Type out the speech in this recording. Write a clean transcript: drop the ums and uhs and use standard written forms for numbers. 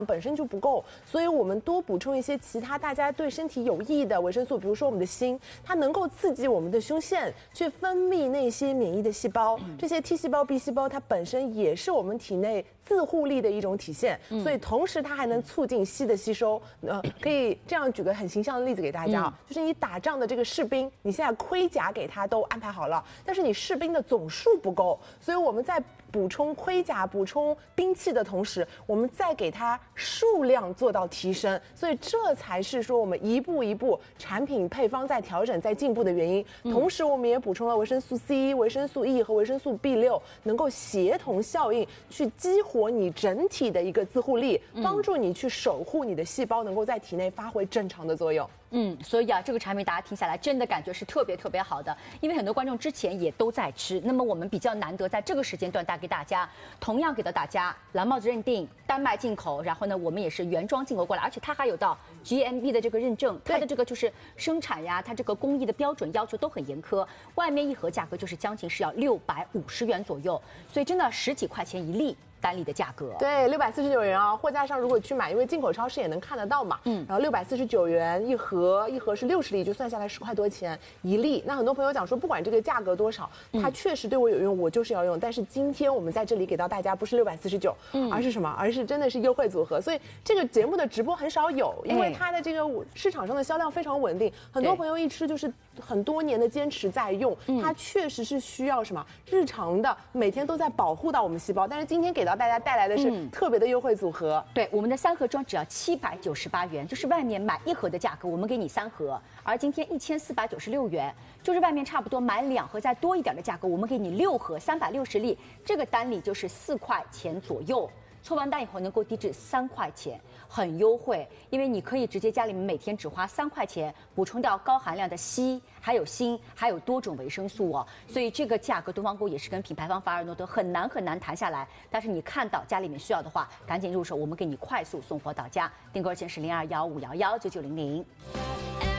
本身就不够，所以我们多补充一些其他大家对身体有益的维生素，比如说我们的锌，它能够刺激我们的胸腺去分泌那些免疫的细胞，这些 T 细胞、B 细胞，它本身也是我们体内自护力的一种体现，所以同时它还能促进硒的吸收。可以这样举个很形象的例子给大家啊，就是你打仗的这个士兵，你现在盔甲给他都安排好了，但是你士兵的总数不够，所以我们在补充盔甲、补充兵器的同时，我们再给它数量做到提升，所以这才是说我们一步一步产品配方在调整、在进步的原因。同时，我们也补充了维生素 C、维生素 E 和维生素 B6，能够协同效应去激活你整体的一个自护力，帮助你去守护你的细胞能够在体内发挥正常的作用。 所以啊，这个产品大家听下来真的感觉是特别好的，因为很多观众之前也都在吃，那么我们比较难得在这个时间段带给大家，同样给到大家蓝帽子认定，丹麦进口，然后呢，我们也是原装进口过来，而且它还有到 GMP 的这个认证，它的这个就是生产呀，它这个工艺的标准要求都很严苛，外面一盒价格就是将近是要650元左右，所以真的10几块钱一粒。单粒的价格对，649元啊，货架上如果去买，因为进口超市也能看得到嘛，然后649元一盒，一盒是60粒，就算下来10块多钱一粒。那很多朋友讲说，不管这个价格多少，它确实对我有用，我就是要用。但是今天我们在这里给到大家不是649，而是什么？而是真的是优惠组合。所以这个节目的直播很少有，因为它的这个市场上的销量非常稳定，很多朋友一吃就是很多年的坚持在用，它确实是需要什么日常的每天都在保护到我们细胞。但是今天给到大家带来的是特别的优惠组合， 对，我们的3盒装只要798元，就是外面买1盒的价格，我们给你3盒，而今天1496元，就是外面差不多买2盒再多一点的价格，我们给你6盒360粒，这个单粒就是4块钱左右。凑完单以后能够低至3块钱，很优惠，因为你可以直接家里面每天只花3块钱补充掉高含量的硒，还有锌，还有多种维生素哦。所以这个价格，东方宫也是跟品牌方法尔诺德很难谈下来。但是你看到家里面需要的话，赶紧入手，我们给你快速送货到家。订购热线是0215119900。